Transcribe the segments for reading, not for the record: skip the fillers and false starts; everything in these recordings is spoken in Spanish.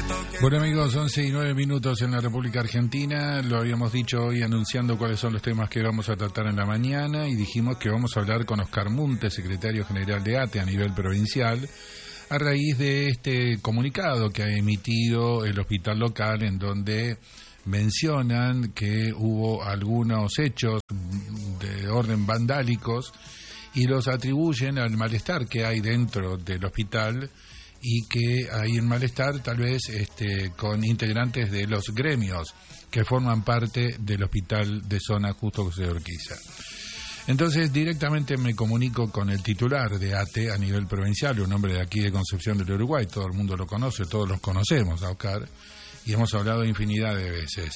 Bueno amigos, 11:09 en la República Argentina. Lo habíamos dicho hoy anunciando cuáles son los temas que vamos a tratar en la mañana y dijimos que vamos a hablar con Oscar Munte, secretario general de ATE a nivel provincial, a raíz de este comunicado que ha emitido el hospital local en donde mencionan que hubo algunos hechos de orden vandálicos y los atribuyen al malestar que hay dentro del hospital y que hay un malestar tal vez con integrantes de los gremios que forman parte del hospital de zona Justo José de Urquiza. Entonces directamente me comunico con el titular de ATE a nivel provincial, un hombre de aquí de Concepción del Uruguay, todo el mundo lo conoce, todos los conocemos a Oscar y hemos hablado infinidad de veces.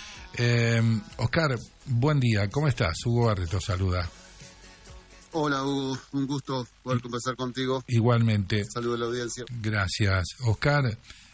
Oscar, buen día, ¿cómo estás? Hugo Barreto saluda. Hola Hugo, un gusto poder conversar contigo. Igualmente. Saludos a la audiencia. Gracias. Oscar,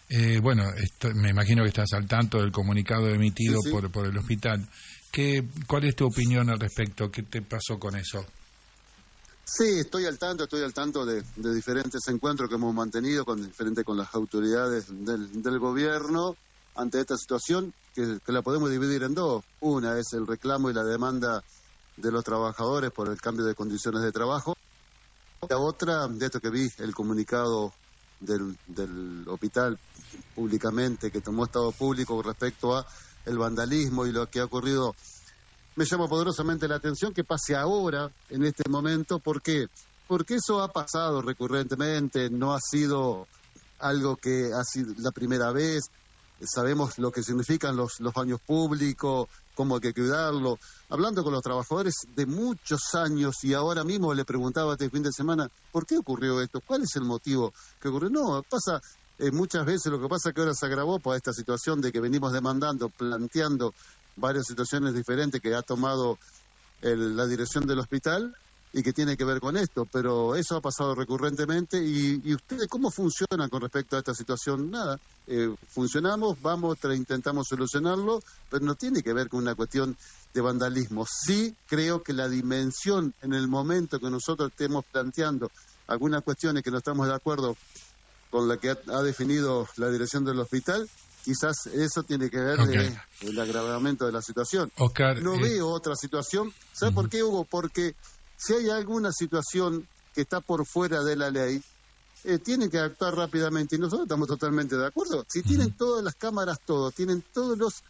me imagino que estás al tanto del comunicado emitido sí. por el hospital. ¿Cuál es tu opinión al respecto? ¿Qué te pasó con eso? Sí, estoy al tanto de diferentes encuentros que hemos mantenido con las autoridades del gobierno ante esta situación, que la podemos dividir en dos. Una es el reclamo y la demanda de los trabajadores por el cambio de condiciones de trabajo. La otra, de esto que vi, el comunicado del hospital públicamente, que tomó estado público respecto a el vandalismo y lo que ha ocurrido, me llama poderosamente la atención que pase ahora, en este momento. ¿Por qué? Porque eso ha pasado recurrentemente, no ha sido algo que ha sido la primera vez. Sabemos lo que significan los baños públicos, cómo hay que cuidarlo. Hablando con los trabajadores de muchos años, y ahora mismo le preguntaba este fin de semana, ¿por qué ocurrió esto? ¿Cuál es el motivo que ocurrió? No, pasa muchas veces, lo que pasa es que ahora se agravó por esta situación de que venimos demandando, planteando varias situaciones diferentes que ha tomado la dirección del hospital y que tiene que ver con esto, pero eso ha pasado recurrentemente. ¿Y ustedes cómo funcionan con respecto a esta situación? Nada, funcionamos, intentamos solucionarlo, pero no tiene que ver con una cuestión de vandalismo. Sí creo que la dimensión, en el momento que nosotros estemos planteando algunas cuestiones que no estamos de acuerdo con la que ha definido la dirección del hospital, quizás eso tiene que ver el agravamiento de la situación. Oscar, no veo otra situación. ¿Sabe por qué, Hugo? Porque si hay alguna situación que está por fuera de la ley, tienen que actuar rápidamente, y nosotros estamos totalmente de acuerdo. Si tienen todas las cámaras, tienen todos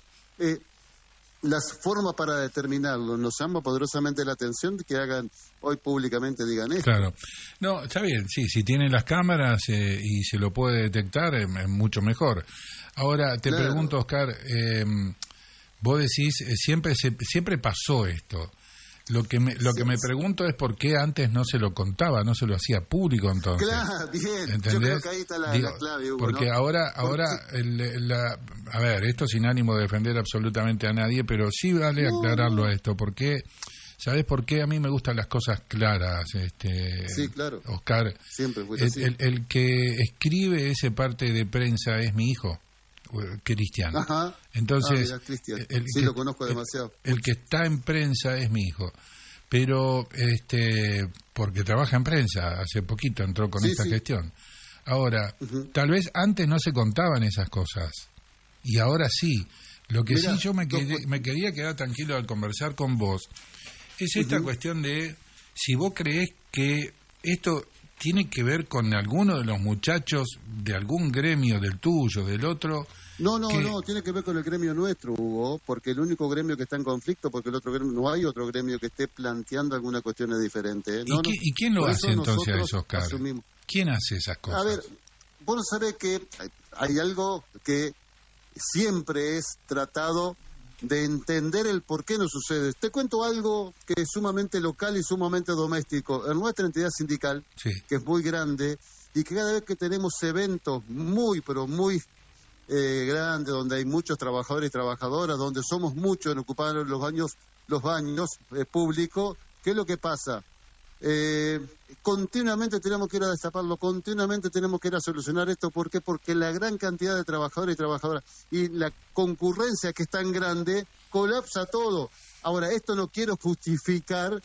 las formas para determinarlo, nos llama poderosamente la atención que hagan hoy públicamente, digan esto. Claro. No, está bien, sí, si tienen las cámaras y se lo puede detectar, es mucho mejor. Ahora, te pregunto, Oscar, vos decís, siempre pasó esto. Lo que me pregunto es por qué antes no se lo contaba, no se lo hacía público entonces. Claro, bien. ¿Entendés? Yo creo que ahí está la clave, Hugo, porque ¿no? ahora a ver, esto sin ánimo de defender absolutamente a nadie, pero sí vale aclararlo a esto, porque ¿sabés por qué? A mí me gustan las cosas claras, sí, claro. Oscar. Siempre fue así. El que escribe ese parte de prensa es mi hijo, Cristian. Ajá. Entonces, Cristian. Sí, lo conozco demasiado. El que está en prensa es mi hijo, pero porque trabaja en prensa, hace poquito entró con esta gestión. Ahora, tal vez antes no se contaban esas cosas y ahora sí. Lo que sí yo me quería quedar tranquilo al conversar con vos es esta cuestión de si vos creés que esto tiene que ver con alguno de los muchachos de algún gremio, del tuyo, del otro. No, tiene que ver con el gremio nuestro, Hugo, porque el único gremio que está en conflicto, porque el otro gremio, no hay otro gremio que esté planteando algunas cuestiones diferentes. ¿Y quién lo hace entonces a eso, Oscar? Asumimos. ¿Quién hace esas cosas? A ver, vos no sabés que hay algo que siempre es tratado de entender el por qué no sucede. Te cuento algo que es sumamente local y sumamente doméstico. En nuestra entidad sindical, que es muy grande, y que cada vez que tenemos eventos muy, pero muy grandes, donde hay muchos trabajadores y trabajadoras, donde somos muchos en ocupar los baños públicos, ¿qué es lo que pasa? Continuamente tenemos que ir a destaparlo, continuamente tenemos que ir a solucionar esto. ¿Por qué? Porque la gran cantidad de trabajadores y trabajadoras y la concurrencia que es tan grande colapsa todo. Ahora, esto no quiero justificar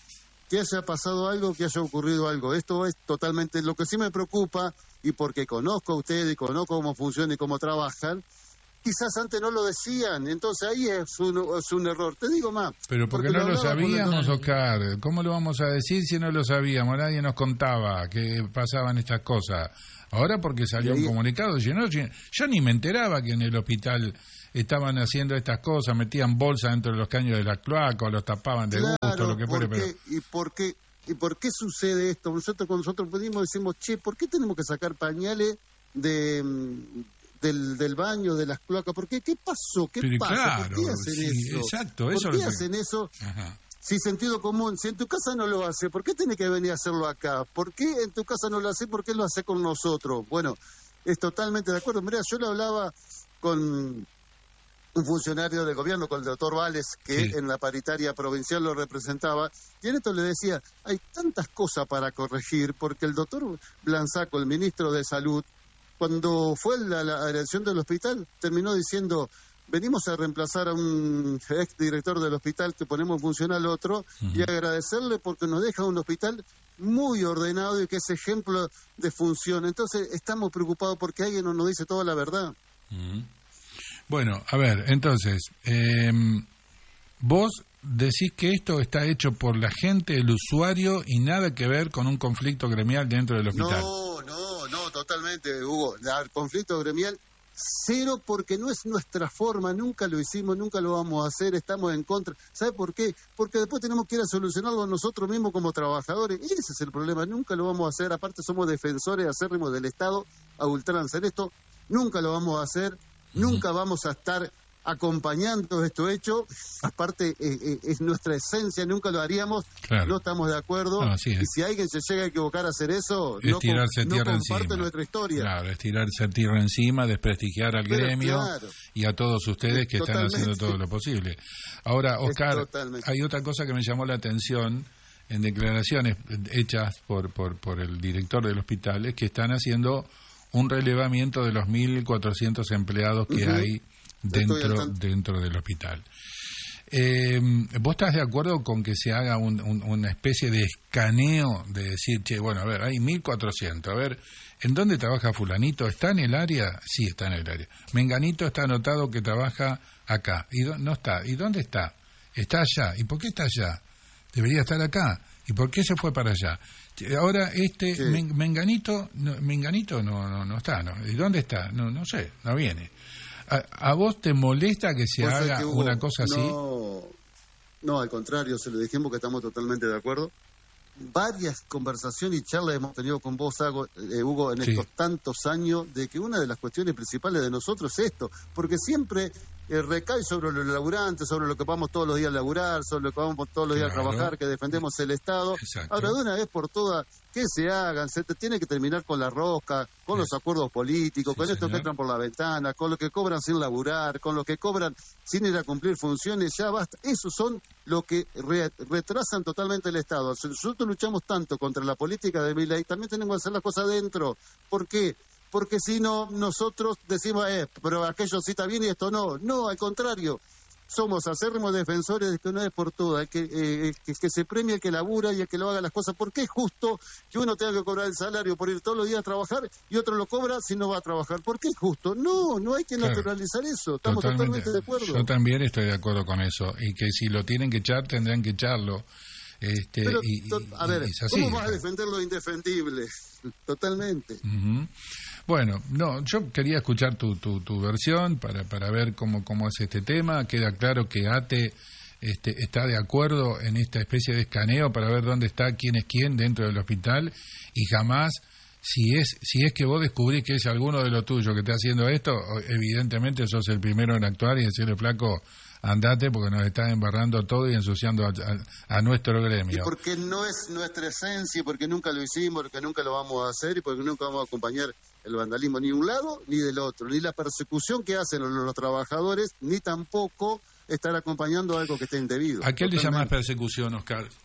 que haya pasado algo, que haya ocurrido algo. Esto es totalmente lo que sí me preocupa, y porque conozco a ustedes y conozco cómo funcionan y cómo trabajan, quizás antes no lo decían, entonces ahí es un error. Te digo más. Pero porque no lo sabíamos, Oscar. ¿Cómo lo vamos a decir si no lo sabíamos? Nadie nos contaba que pasaban estas cosas. Ahora porque salió un comunicado. Yo ni me enteraba que en el hospital estaban haciendo estas cosas, metían bolsas dentro de los caños de la cloaca, o los tapaban de gusto, lo que fuera. Pero... ¿Y por qué sucede esto? Cuando nosotros decimos, che, ¿por qué tenemos que sacar pañales del baño, de las cloacas? ¿Por qué? ¿Qué pasó? ¿Qué pasa? Claro, ¿Por qué hacen eso? Exacto, ¿Por qué hacen eso? Ajá. Si sentido común, si en tu casa no lo hace, ¿por qué tiene que venir a hacerlo acá? ¿Por qué en tu casa no lo hace? ¿Por qué lo hace con nosotros? Bueno, es totalmente de acuerdo. Mirá, yo lo hablaba con un funcionario del gobierno, con el doctor Vales, que en la paritaria provincial lo representaba, y en esto le decía, hay tantas cosas para corregir, porque el doctor Blanzaco, el ministro de Salud, cuando fue la elección del hospital, terminó diciendo, venimos a reemplazar a un exdirector del hospital que ponemos en función al otro, y agradecerle porque nos deja un hospital muy ordenado y que es ejemplo de función. Entonces estamos preocupados porque alguien no nos dice toda la verdad. Bueno, a ver, entonces, vos decís que esto está hecho por la gente, el usuario, y nada que ver con un conflicto gremial dentro del hospital. No, totalmente, Hugo. El conflicto gremial, cero, porque no es nuestra forma, nunca lo hicimos, nunca lo vamos a hacer, estamos en contra. ¿Sabe por qué? Porque después tenemos que ir a solucionarlo nosotros mismos como trabajadores. Ese es el problema, nunca lo vamos a hacer. Aparte somos defensores acérrimos del Estado a ultranza. En esto nunca lo vamos a hacer. Nunca vamos a estar acompañando esto hecho, aparte es nuestra esencia, nunca lo haríamos, claro. No estamos de acuerdo, y si alguien se llega a equivocar a hacer eso, es tirarse no tierra comparte encima. Nuestra historia. Claro, es tirarse tierra encima, desprestigiar al gremio, claro, y a todos ustedes que están haciendo todo lo posible. Ahora, Oscar, hay otra cosa que me llamó la atención en declaraciones hechas por el director del hospital, es que están haciendo un relevamiento de los 1.400 empleados que hay dentro del hospital. ¿Vos estás de acuerdo con que se haga una especie de escaneo de decir, che, bueno, a ver, hay 1.400, a ver, ¿en dónde trabaja fulanito? ¿Está en el área? Sí, está en el área. Menganito está anotado que trabaja acá. ¿Y no está? ¿Y dónde está? Está allá. ¿Y por qué está allá? Debería estar acá. ¿Y por qué se fue para allá? Ahora Menganito no está, ¿no? ¿Y dónde está? No sé, no viene. ¿A vos te molesta que se haga una cosa así? No, al contrario, se lo dijimos que estamos totalmente de acuerdo. Varias conversaciones y charlas hemos tenido con vos, Hugo, en estos tantos años, de que una de las cuestiones principales de nosotros es esto, porque siempre recae sobre los laburantes, sobre lo que vamos todos los días a laburar, sobre lo que vamos todos los días a trabajar, que defendemos el Estado. Exacto. Ahora, de una vez por todas, que se hagan, se tiene que terminar con la rosca, con los acuerdos políticos, con estos que entran por la ventana, con lo que cobran sin laburar, con lo que cobran sin ir a cumplir funciones, ya basta. Esos son lo que retrasan totalmente el Estado. Si nosotros luchamos tanto contra la política de Milei, también tenemos que hacer las cosas adentro. ¿Por qué? Porque si no, nosotros decimos, pero aquello sí está bien y esto no. No, al contrario. Somos acérrimos defensores de que una vez por todas, que se premie el que labura y el que lo haga las cosas. ¿Por qué es justo que uno tenga que cobrar el salario por ir todos los días a trabajar y otro lo cobra si no va a trabajar? ¿Por qué es justo? No hay que naturalizar eso. Estamos totalmente de acuerdo. Yo también estoy de acuerdo con eso. Y que si lo tienen que echar, tendrán que echarlo. Pero, a ver, ¿cómo vas a defender lo indefendible? Totalmente. Bueno, yo quería escuchar tu versión para ver cómo es este tema. Queda claro que ATE está de acuerdo en esta especie de escaneo para ver dónde está, quién es quién dentro del hospital, y jamás, si es que vos descubrís que es alguno de los tuyos que está haciendo esto, evidentemente sos el primero en actuar y decirle, flaco, andate porque nos están embarrando todo y ensuciando a nuestro gremio. Y porque no es nuestra esencia, porque nunca lo hicimos, porque nunca lo vamos a hacer y porque nunca vamos a acompañar el vandalismo ni de un lado ni del otro, ni la persecución que hacen los trabajadores, ni tampoco estar acompañando algo que esté indebido. ¿A qué le llamás persecución, Oscar?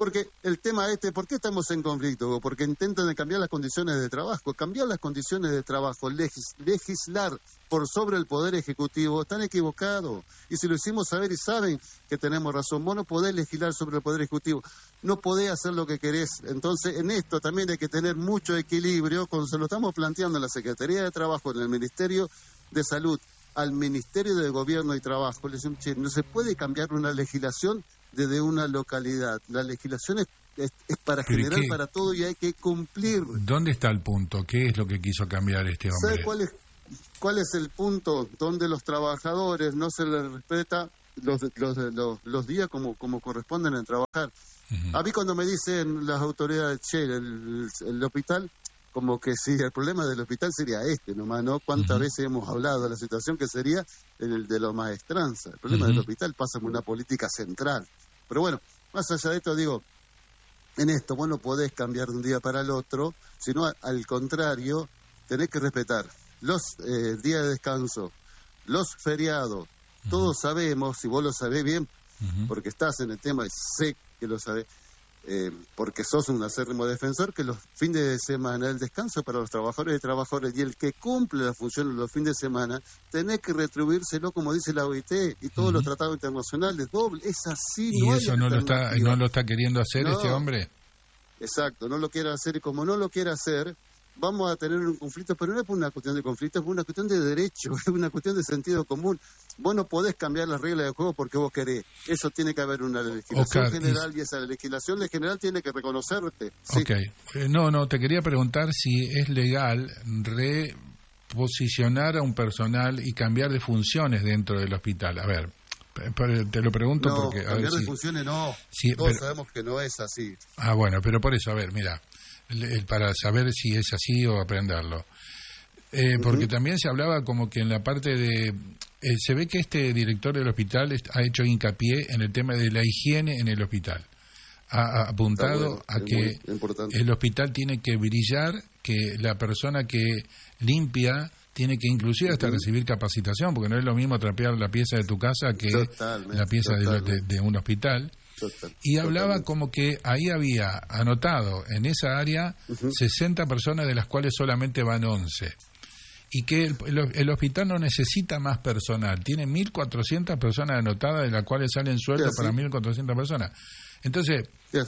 Porque el tema ¿por qué estamos en conflicto, Hugo? Porque intentan cambiar las condiciones de trabajo. Cambiar las condiciones de trabajo, legislar por sobre el Poder Ejecutivo, están equivocados. Y si lo hicimos saber y saben que tenemos razón, vos no podés legislar sobre el Poder Ejecutivo, no podés hacer lo que querés. Entonces, en esto también hay que tener mucho equilibrio, cuando se lo estamos planteando en la Secretaría de Trabajo, en el Ministerio de Salud, al Ministerio de Gobierno y Trabajo. Le decimos, che, no se puede cambiar una legislación desde una localidad. La legislación es para general para todo y hay que cumplir. ¿Dónde está el punto? ¿Qué es lo que quiso cambiar este hombre? ¿Sabe cuál es el punto donde los trabajadores no se les respeta los días como corresponden en trabajar? Uh-huh. A mí cuando me dicen las autoridades, che, el hospital, como que sí, el problema del hospital sería nomás, ¿no? ¿Cuántas uh-huh. veces hemos hablado de la situación que sería el de la maestranza? El problema uh-huh. del hospital pasa por una política central. Pero bueno, más allá de esto, digo, en esto vos no podés cambiar de un día para el otro, sino al contrario, tenés que respetar los días de descanso, los feriados. Uh-huh. Todos sabemos, si vos lo sabés bien, uh-huh. porque estás en el tema y sé que lo sabés, porque sos un acérrimo defensor, que los fines de semana, el descanso para los trabajadores y trabajadores, y el que cumple la función los fines de semana, tenés que retribuírselo como dice la OIT y todos uh-huh. los tratados internacionales, doble, es así. ¿Y no eso no lo está queriendo hacer este hombre? Exacto, no lo quiere hacer, y como no lo quiere hacer, vamos a tener un conflicto, pero no es por una cuestión de conflicto, es por una cuestión de derecho, es una cuestión de sentido común. Vos no podés cambiar las reglas del juego porque vos querés. Eso tiene que haber una legislación general, y esa legislación general tiene que reconocerte. ¿Sí? Ok. No, te quería preguntar si es legal reposicionar a un personal y cambiar de funciones dentro del hospital. A ver, te lo pregunto porque... cambiar de funciones no. Sí, todos sabemos que no es así. Ah, bueno, pero por eso, a ver, mira, para saber si es así o aprenderlo. Porque también se hablaba como que en la parte de... se ve que este director del hospital ha hecho hincapié en el tema de la higiene en el hospital. Ha apuntado a que el hospital tiene que brillar, que la persona que limpia tiene que inclusive hasta recibir capacitación, porque no es lo mismo trapear la pieza de tu casa que la pieza de un hospital. Y hablaba como que ahí había anotado en esa área 60 personas, de las cuales solamente van 11. Y que el hospital no necesita más personal. Tiene 1.400 personas anotadas, de las cuales salen sueldos para 1.400 personas. Entonces,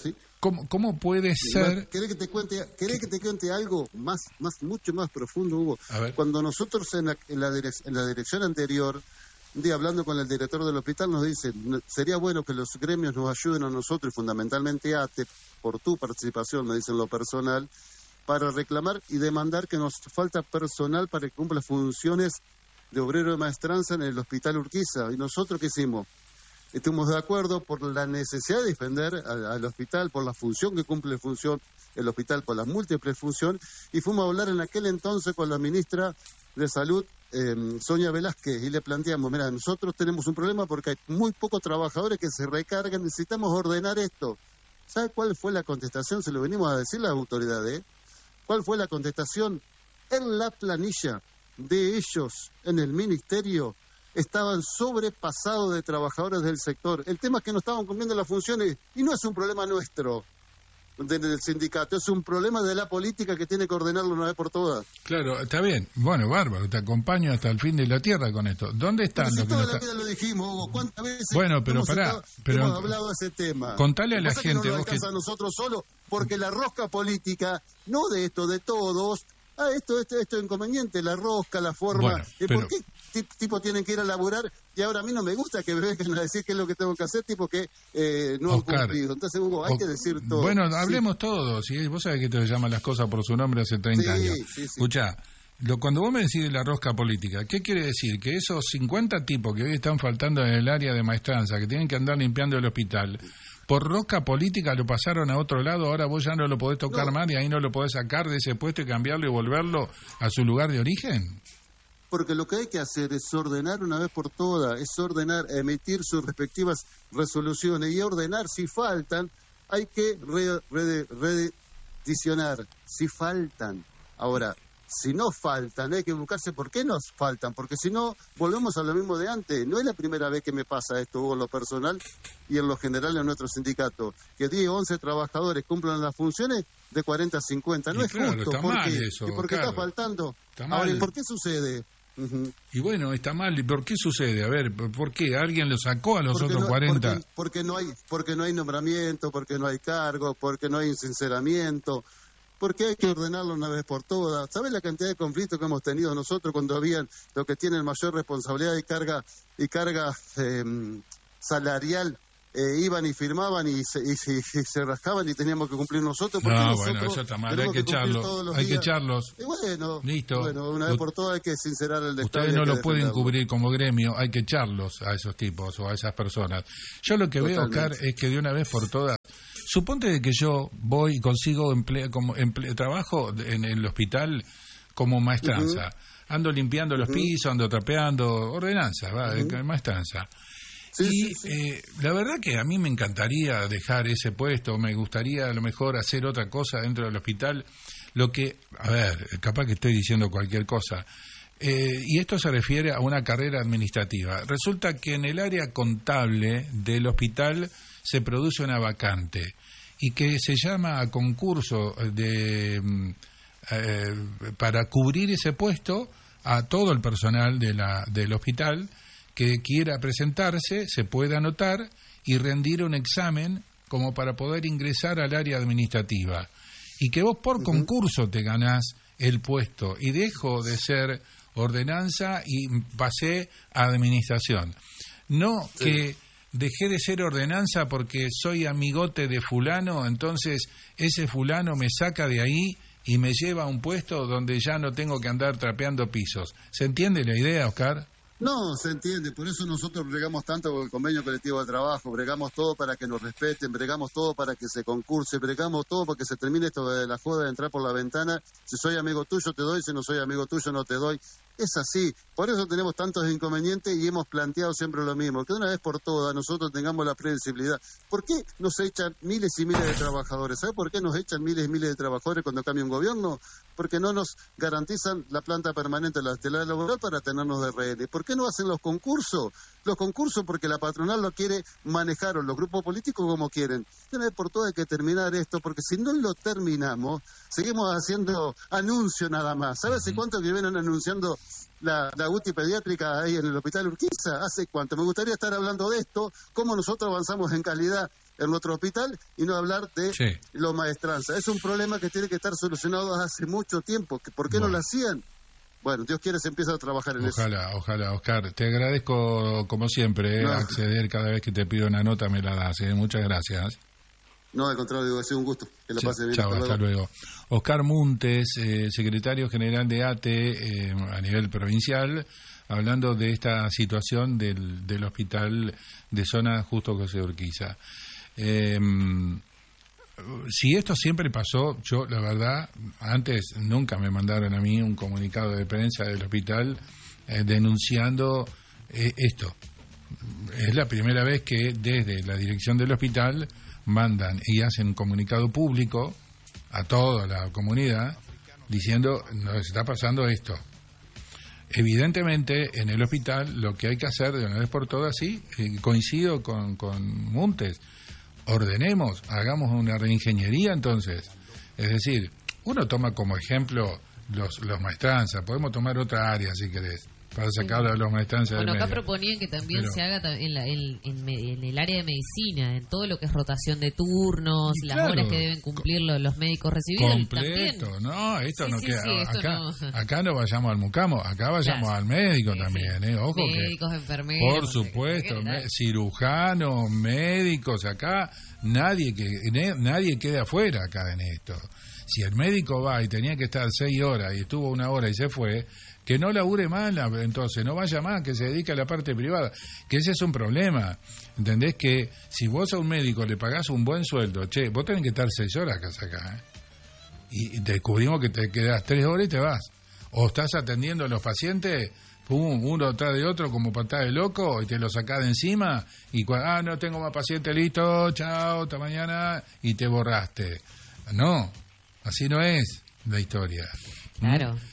¿cómo puede ser? ¿Querés que te cuente algo mucho más profundo, Hugo? Cuando nosotros en la dirección anterior, un día hablando con el director del hospital, nos dice, sería bueno que los gremios nos ayuden a nosotros, y fundamentalmente ATE, por tu participación, me dicen lo personal, para reclamar y demandar que nos falta personal para que cumpla funciones de obrero de maestranza en el Hospital Urquiza. ¿Y nosotros qué hicimos? Estuvimos de acuerdo por la necesidad de defender al hospital, por la función que cumple el hospital, por la múltiple función, y fuimos a hablar en aquel entonces con la ministra de Salud, Sonia Velázquez, y le planteamos, mira, nosotros tenemos un problema porque hay muy pocos trabajadores que se recargan, necesitamos ordenar esto. ¿Sabe cuál fue la contestación? Se lo venimos a decir las autoridades. ¿Cuál fue la contestación? En la planilla de ellos, en el ministerio, estaban sobrepasados de trabajadores del sector. El tema es que no estaban cumpliendo las funciones, y no es un problema nuestro del sindicato, es un problema de la política que tiene que ordenarlo una vez por todas. Claro, está bien. Bueno, bárbaro, te acompaño hasta el fin de la tierra con esto. ¿Dónde están? Si toda la vida lo dijimos, Hugo, ¿cuántas veces hemos hablado de ese tema? Contale a la gente. Que no lo alcanza a nosotros solo, porque la rosca política, no de esto, de todos, esto es inconveniente, la rosca, la forma. ¿Por qué tipo tienen que ir a laburar? Y ahora a mí no me gusta que me vengan a decir qué es lo que tengo que hacer, tipo que no han cumplido. Entonces, Hugo, hay que decir todo. Bueno, hablemos todos. ¿Sí? Vos sabés que te llaman las cosas por su nombre hace 30 años. Sí. Escuchá, cuando vos me decís la rosca política, ¿qué quiere decir? Que esos 50 tipos que hoy están faltando en el área de maestranza, que tienen que andar limpiando el hospital, por rosca política lo pasaron a otro lado, ahora vos ya no lo podés tocar más, y ahí no lo podés sacar de ese puesto y cambiarlo y volverlo a su lugar de origen. Porque lo que hay que hacer es ordenar una vez por todas, es ordenar, emitir sus respectivas resoluciones y ordenar. Si faltan, hay que redicionar. Si faltan. Ahora, si no faltan, hay que buscarse por qué nos faltan, porque si no, volvemos a lo mismo de antes. No es la primera vez que me pasa esto, Hugo, en lo personal y en lo general en nuestro sindicato, que 10 o 11 trabajadores cumplan las funciones de 40 a 50. No es justo, porque está faltando. Ahora, ¿y por qué sucede? Y bueno, está mal. ¿Y por qué sucede? A ver, ¿por qué? ¿Alguien lo sacó a los otros 40? Porque no hay nombramiento, porque no hay cargo, porque no hay sinceramiento, porque hay que ordenarlo una vez por todas. ¿Sabes la cantidad de conflictos que hemos tenido nosotros cuando habían los que tienen mayor responsabilidad y carga salarial? Iban y firmaban y se rascaban y teníamos que cumplir nosotros. No, bueno, eso está mal, hay que echarlos. Y bueno, listo. Una vez por todas hay que sincerar el Estado. Ustedes no lo pueden cubrir como gremio, hay que echarlos a esos tipos o a esas personas. Yo lo que veo, Oscar, es que de una vez por todas, suponte que yo voy y consigo trabajo en el hospital como maestranza. Ando limpiando los pisos, ando trapeando, ordenanza, maestranza. Sí. La verdad que a mí me encantaría dejar ese puesto, me gustaría a lo mejor hacer otra cosa dentro del hospital, capaz que estoy diciendo cualquier cosa, y esto se refiere a una carrera administrativa. Resulta que en el área contable del hospital se produce una vacante y que se llama a concurso para cubrir ese puesto a todo el personal del hospital que quiera presentarse, se puede anotar y rendir un examen como para poder ingresar al área administrativa. Y que vos por concurso te ganás el puesto y dejo de ser ordenanza y pasé a administración. No que dejé de ser ordenanza porque soy amigote de fulano, entonces ese fulano me saca de ahí y me lleva a un puesto donde ya no tengo que andar trapeando pisos. ¿Se entiende la idea, Oscar? No, se entiende, por eso nosotros bregamos tanto con el convenio colectivo de trabajo, bregamos todo para que nos respeten, bregamos todo para que se concurse, bregamos todo para que se termine esto de la joda de entrar por la ventana, si soy amigo tuyo te doy, si no soy amigo tuyo no te doy. Es así, por eso tenemos tantos inconvenientes y hemos planteado siempre lo mismo, que de una vez por todas nosotros tengamos la previsibilidad. ¿Por qué nos echan miles y miles de trabajadores? ¿Sabe por qué nos echan miles y miles de trabajadores cuando cambia un gobierno? Porque no nos garantizan la planta permanente de la estela laboral para tenernos de rehenes. ¿Por qué no hacen los concursos? Los concursos porque la patronal lo quiere manejar o los grupos políticos como quieren. De una vez por todas hay que terminar esto, porque si no lo terminamos, seguimos haciendo anuncio nada más. ¿Sabes hace cuánto que vienen anunciando la UTI pediátrica ahí en el Hospital Urquiza? ¿Hace cuánto? Me gustaría estar hablando de esto, cómo nosotros avanzamos en calidad en nuestro hospital y no hablar de los maestranzas. Es un problema que tiene que estar solucionado hace mucho tiempo. ¿Por qué no lo hacían? Bueno, Dios quiere se empieza a trabajar en eso. Ojalá, Oscar. Te agradezco como siempre acceder cada vez que te pido una nota, me la das. Muchas gracias. No, al contrario, ha sido un gusto. Que la pase bien. Chao, hasta luego. Oscar Muntes, secretario general de ATE a nivel provincial, hablando de esta situación del hospital de zona Justo José Urquiza. Si esto siempre pasó, yo la verdad, antes nunca me mandaron a mí un comunicado de prensa del hospital denunciando esto. Es la primera vez que desde la dirección del hospital mandan y hacen un comunicado público a toda la comunidad diciendo nos está pasando esto. Evidentemente en el hospital lo que hay que hacer de una vez por todas, coincido con Muntes, ordenemos, hagamos una reingeniería entonces. Es decir, uno toma como ejemplo los maestranzas, podemos tomar otra área si querés, para sacar a los maestranzas del medio. Acá proponían que también se haga en el área de medicina, en todo lo que es rotación de turnos, las horas que deben cumplir los médicos recibidos. Completo, también. No, esto no queda. Esto acá no vayamos al mucamo, acá vayamos al médico también. Ojo, médicos, enfermeros. Por supuesto, cirujanos, médicos, acá nadie quede afuera acá en esto. Si el médico va y tenía que estar 6 horas y estuvo 1 hora y se fue, que no labure más, entonces no vaya más, que se dedique a la parte privada, que ese es un problema. ¿Entendés? Que si vos a un médico le pagás un buen sueldo, vos tenés que estar 6 horas acá, y descubrimos que te quedás 3 horas y te vas. O estás atendiendo a los pacientes, uno atrás de otro como patada de loco, y te lo sacás de encima, y no tengo más pacientes, listo, chao, hasta mañana, y te borraste. No, así no es la historia. Claro.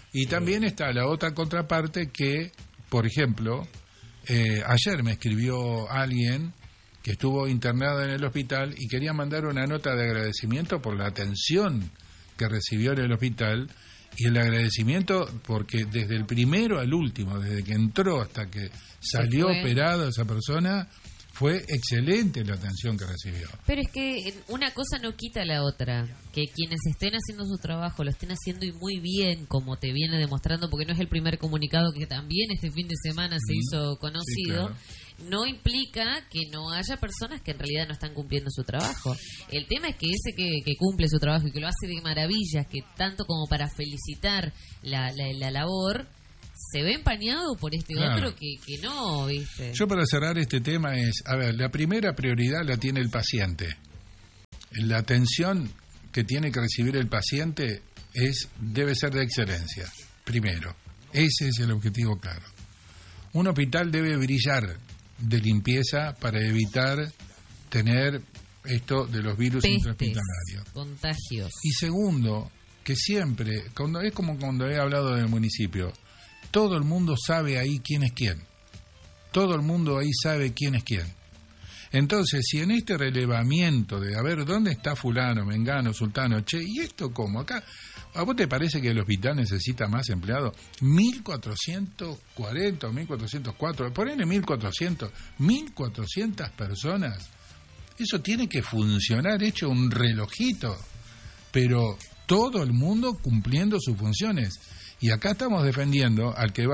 Y también está la otra contraparte que, por ejemplo, ayer me escribió alguien que estuvo internado en el hospital y quería mandar una nota de agradecimiento por la atención que recibió en el hospital, y el agradecimiento porque desde el primero al último, desde que entró hasta que salió operado esa persona, fue excelente la atención que recibió. Pero es que una cosa no quita la otra. Que quienes estén haciendo su trabajo lo estén haciendo y muy bien, como te viene demostrando, porque no es el primer comunicado que también este fin de semana se hizo conocido, sí, claro, no implica que no haya personas que en realidad no están cumpliendo su trabajo. El tema es que ese que cumple su trabajo y que lo hace de maravillas, que tanto como para felicitar la labor, se ve empañado por este otro que no, ¿viste? Yo, para cerrar este tema, la primera prioridad la tiene el paciente. La atención que tiene que recibir el paciente debe ser de excelencia, primero. Ese es el objetivo claro. Un hospital debe brillar de limpieza para evitar tener esto de los virus intrahospitalarios. Contagios. Y segundo, que siempre, es como cuando he hablado del municipio, todo el mundo sabe ahí quién es quién. Todo el mundo ahí sabe quién es quién. Entonces, si en este relevamiento de a ver dónde está fulano, mengano, sultano, ¿y esto cómo? Acá, ¿a vos te parece que el hospital necesita más empleados? 1.440 o 1.404, ponele 1.400, 1.400 personas. Eso tiene que funcionar hecho un relojito, pero todo el mundo cumpliendo sus funciones. Y acá estamos defendiendo al que va